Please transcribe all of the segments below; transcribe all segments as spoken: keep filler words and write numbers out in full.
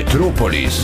Metropolis.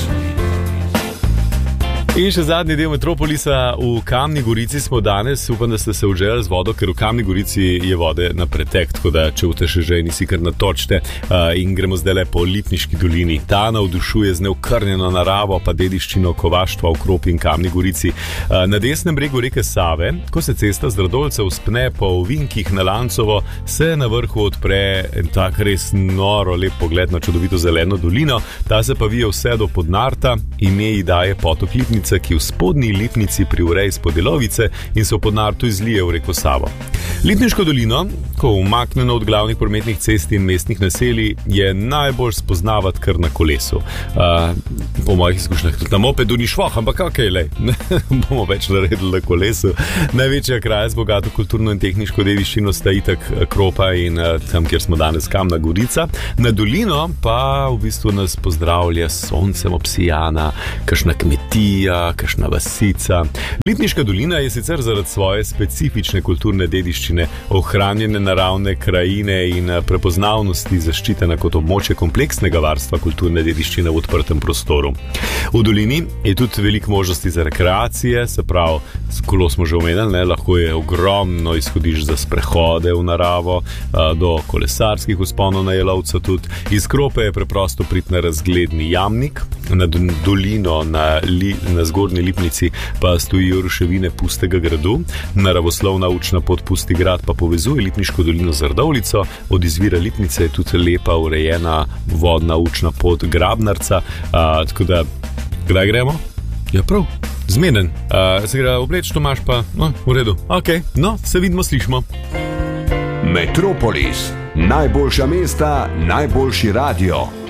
In še zadnji del Metropolisa v Kamni Gorici smo danes. Upam, da ste se uželi z vodo, ker v Kamni Gorici je vode na pretek, tako da če v te še že nisi kar natočite. Uh, in gremo zdaj le po Lipniški dolini. Ta navdušuje z neokrnjeno naravo pa dediščino kovaštva v Kropi in Kamni Gorici. Uh, na desnem bregu reke Save, ko se cesta z Radovljice vzpne po ovinkih na Lancovo, se na vrhu odpre en tak res noro lep pogled na čudovito zeleno dolino. Ta se pa vije vse do Podnarta, ime ji daje potok Lipnice, ki v spodnji Lipnici priureji Spodelovice in se v Podnartu izlije v reko Savo. Lipniško dolino, ko umaknjeno od glavnih prometnih cest in mestnih naselij, je najbolj spoznavati kar na kolesu. Uh, po mojih izkušnjah tudi na mopedu ni švoh, ampak okej, lej, bomo več naredili na kolesu. Največja kraja z bogato kulturno in tehniško dediščino sta itak Kropa in uh, tam, kjer smo danes, Kamna Gorica. Na dolino pa v bistvu nas pozdravlja s soncem obsijana, kakšna kmetija, kakšna vasica. Lipniška dolina je sicer zaradi svoje specifične kulturne dediščine, ohranjene naravne krajine in prepoznavnosti zaščitena kot območje kompleksnega varstva kulturne dediščine v odprtem prostoru. V dolini je tudi veliko možnosti za rekreacije, se pravi, kolo smo že omenili, ne, lahko je ogromno izhodišč za sprehode v naravo, do kolesarskih vzponov na Jelovcu tudi. Iz Krope je preprosto priti na razgledni Jamnik, na dolino, na, li, na zgornji Lipnici pa stojijo ruševine Pustega gradu, naravoslovna učna pot Pusti grad pa povezuje Lipniško dolino z Radovljico, od izvira Lipnice je tudi lepa urejena vodna učna pot Grabnarca, a, tako da, kdaj gremo? Ja, prav, zmeden. A, se gre obleč, Tomaš pa, no, v redu, ok, no, se vidimo, slišimo. Metropolis, najboljša mesta, najboljši radio.